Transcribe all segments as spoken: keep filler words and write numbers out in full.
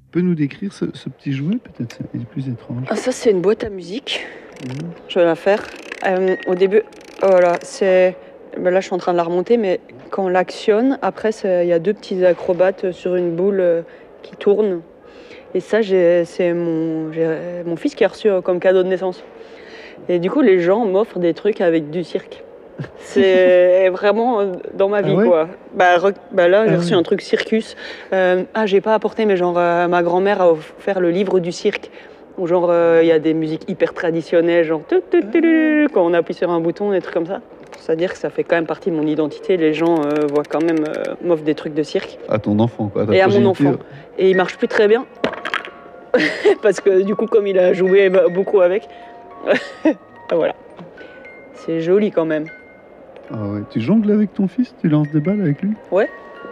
peux nous décrire ce, ce petit jouet, peut-être c'est plus étrange. Ah, ça, c'est une boîte à musique. Mmh. Je vais la faire. Euh, au début, voilà, c'est... Ben là, je suis en train de la remonter, mais quand on l'actionne, après, il y a deux petits acrobates sur une boule euh, qui tourne. Et ça, j'ai, c'est mon, j'ai, mon fils qui a reçu euh, comme cadeau de naissance. Et du coup, les gens m'offrent des trucs avec du cirque. C'est vraiment euh, dans ma vie, Ah ouais quoi. Bah, re- bah là, j'ai Ah reçu ouais. un truc circus. Euh, ah, j'ai pas apporté, mais genre, euh, ma grand-mère a offert le livre du cirque. Où genre, il euh, y a des musiques hyper traditionnelles, genre, tu, tu, tu, tu, quand on appuie sur un bouton, des trucs comme ça. C'est-à-dire que ça fait quand même partie de mon identité. Les gens euh, voient quand même, euh, m'offrent des trucs de cirque. À ton enfant, quoi. À ta Et à mon progéniture. enfant. Et il marche plus très bien. Parce que du coup, comme il a joué beaucoup avec, voilà. C'est joli quand même. Ah ouais. Tu jongles avec ton fils? Tu lances des balles avec lui? Ouais.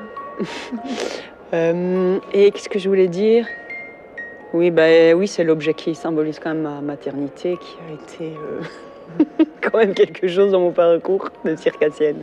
euh, et qu'est-ce que je voulais dire? Oui, bah, oui, c'est l'objet qui symbolise quand même ma maternité, qui a été euh, quand même quelque chose dans mon parcours de circassienne.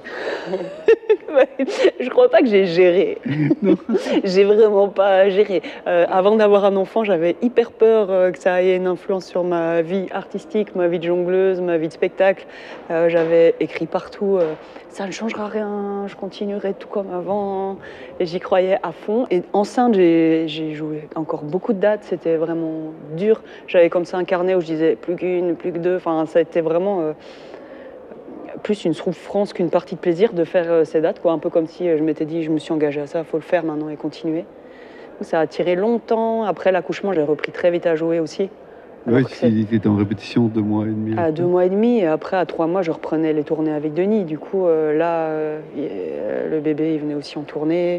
Je crois pas que j'ai géré. J'ai vraiment pas géré. Euh, avant d'avoir un enfant, j'avais hyper peur euh, que ça ait une influence sur ma vie artistique, ma vie de jongleuse, ma vie de spectacle. Euh, j'avais écrit partout euh, ça ne changera rien, je continuerai tout comme avant. Et j'y croyais à fond. Et enceinte, j'ai, j'ai joué encore beaucoup de dates. C'était vraiment dur. J'avais comme ça un carnet où je disais plus qu'une, plus que deux. Enfin, ça a été vraiment euh, plus une souffrance qu'une partie de plaisir de faire euh, ces dates, quoi. Un peu comme si euh, je m'étais dit, je me suis engagée à ça, il faut le faire maintenant et continuer. Donc, ça a tiré longtemps. Après l'accouchement, j'ai repris très vite à jouer aussi. Oui, il était en répétition deux mois et demi. À deux mois et demi, et après à trois mois, je reprenais les tournées avec Denis. Du coup, euh, là, euh, le bébé, il venait aussi en tournée.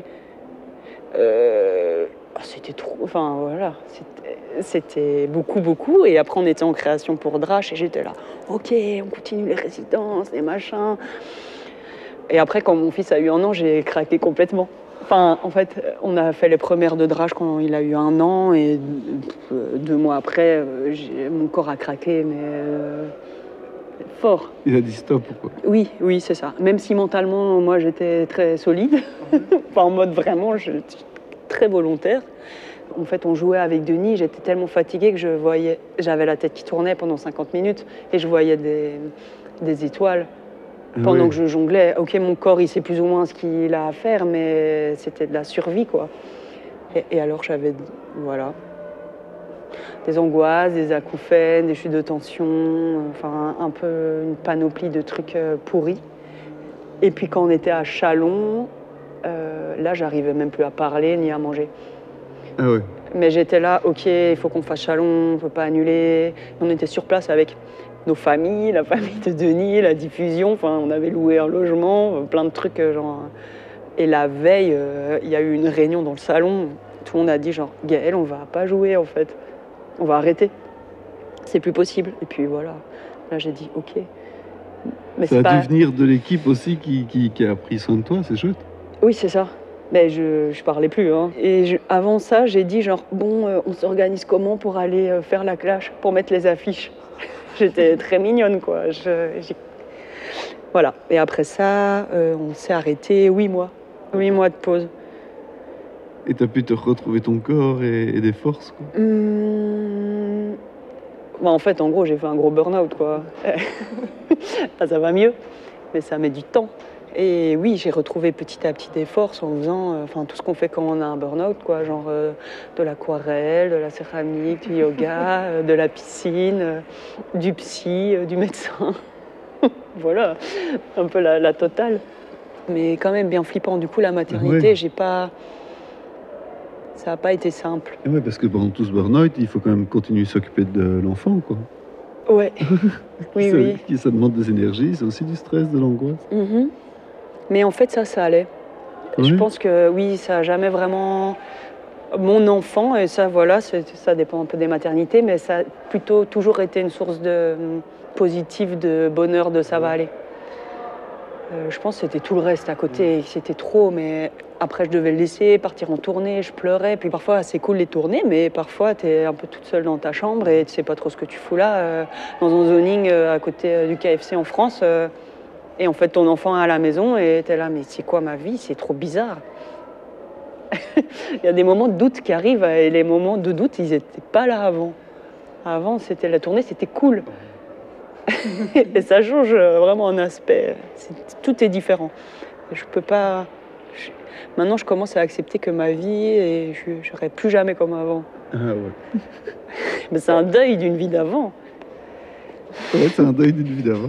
Euh, c'était trop, enfin voilà, c'était, c'était beaucoup, beaucoup. Et après, on était en création pour Drache, et j'étais là, ok, on continue les résidences, les machins. Et après, quand mon fils a eu un an, j'ai craqué complètement. Enfin, en fait, on a fait les premières de Drache quand il a eu un an, et deux mois après, j'ai, mon corps a craqué, mais euh, fort. Il a dit stop ou quoi? Oui, oui, c'est ça. Même si mentalement, moi, j'étais très solide, enfin, en mode vraiment, je, très volontaire. En fait, on jouait avec Denis, j'étais tellement fatiguée que je voyais, j'avais la tête qui tournait pendant cinquante minutes, et je voyais des, des étoiles. Pendant oui. que je jonglais, ok, mon corps, il sait plus ou moins ce qu'il a à faire, mais c'était de la survie, quoi. Et, et alors, j'avais, voilà, des angoisses, des acouphènes, des chutes de tension, enfin, un peu une panoplie de trucs euh, pourris. Et puis, quand on était à Châlons, euh, là, j'arrivais même plus à parler ni à manger. Ah ouais. Mais j'étais là, ok, il faut qu'on fasse Châlons, on ne peut pas annuler. On était sur place avec nos familles, la famille de Denis, la diffusion, enfin, on avait loué un logement, plein de trucs, genre... Et la veille, il euh, y a eu une réunion dans le salon, tout le monde a dit genre, Gaëlle, on va pas jouer en fait, on va arrêter, c'est plus possible. Et puis voilà, là j'ai dit, ok. Mais ça a pas... dû venir de l'équipe aussi qui, qui, qui a pris soin de toi, c'est chouette. Oui, c'est ça. Mais je, je parlais plus, hein. Et je, avant ça, j'ai dit genre, bon, euh, on s'organise comment pour aller euh, faire la clash, pour mettre les affiches. J'étais très mignonne, quoi. Je, j'ai... Voilà. Et après ça, euh, on s'est arrêté huit mois. Huit mois de pause. Et t'as pu te retrouver ton corps et, et des forces, quoi. Mmh... Bah, en fait, en gros, j'ai fait un gros burn-out, quoi. Ah, ça va mieux, mais ça met du temps. Et oui, j'ai retrouvé petit à petit des forces en faisant enfin, euh, tout ce qu'on fait quand on a un burn-out, quoi, genre euh, de l'aquarelle, de la céramique, du yoga, euh, de la piscine, euh, du psy, euh, du médecin. Voilà, un peu la, la totale. Mais quand même bien flippant. Du coup, la maternité, ouais. j'ai pas... Ça n'a pas été simple. Oui, parce que pendant tout ce burn-out, il faut quand même continuer à s'occuper de l'enfant, quoi. Ouais, oui, ça, oui. Ça demande des énergies, c'est aussi du stress, de l'angoisse. Mm-hmm. Mais en fait, ça, ça allait. Oui. Je pense que oui, ça n'a jamais vraiment... Mon enfant, et ça, voilà, c'est, ça dépend un peu des maternités, mais ça a plutôt toujours été une source de positive, de bonheur, de ça va aller. Euh, je pense que c'était tout le reste à côté, c'était trop, mais après je devais le laisser partir en tournée, je pleurais, puis parfois c'est cool les tournées, mais parfois t'es un peu toute seule dans ta chambre et tu sais pas trop ce que tu fous là, euh, dans un zoning euh, à côté euh, du K F C en France, euh, et en fait ton enfant est à la maison et t'es là, mais c'est quoi ma vie, c'est trop bizarre. Il y a des moments de doute qui arrivent et les moments de doute, ils n'étaient pas là avant. Avant, c'était la tournée, c'était cool. Et ça change vraiment un aspect. C'est, tout est différent. Je peux pas. Je, maintenant, je commence à accepter que ma vie, et je ne serai plus jamais comme avant. Ah ouais. Mais c'est un deuil d'une vie d'avant. Ouais, c'est un deuil d'une vie d'avant.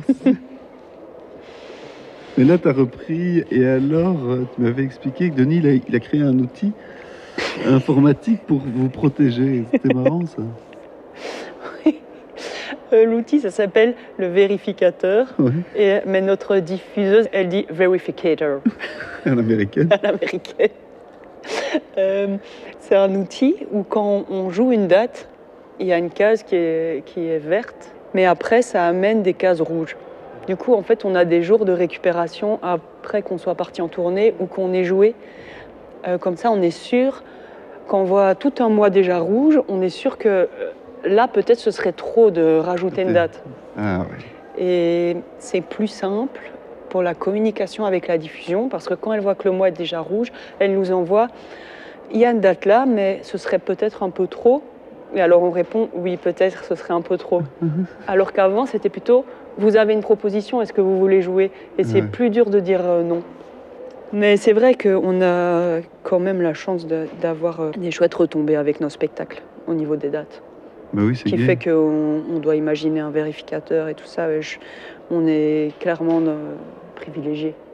Mais là, tu as repris, et alors, tu m'avais expliqué que Denis, il a, il a créé un outil informatique pour vous protéger. C'était marrant, ça. Oui. Euh, l'outil, ça s'appelle le vérificateur. Ouais. Et, mais notre diffuseuse, elle dit verificator. À l'américaine. À l'américaine. Euh, c'est un outil où quand on joue une date, il y a une case qui est, qui est verte, mais après, ça amène des cases rouges. Du coup, en fait, on a des jours de récupération après qu'on soit parti en tournée ou qu'on ait joué. Euh, comme ça, on est sûr, quand on voit tout un mois déjà rouge, on est sûr que euh, là, peut-être, ce serait trop de rajouter une date. Ah ouais. Et c'est plus simple pour la communication avec la diffusion, parce que quand elle voit que le mois est déjà rouge, elle nous envoie « il y a une date là, mais ce serait peut-être un peu trop ». Et alors on répond « oui, peut-être, ce serait un peu trop ». Alors qu'avant, c'était plutôt « vous avez une proposition, est-ce que vous voulez jouer ?» Et c'est ouais. plus dur de dire euh, non. Mais c'est vrai qu'on a quand même la chance de, d'avoir euh, des chouettes retombées avec nos spectacles au niveau des dates. Bah oui, c'est qui gay. fait qu'on on doit imaginer un vérificateur et tout ça. Je, on est clairement euh, privilégiés.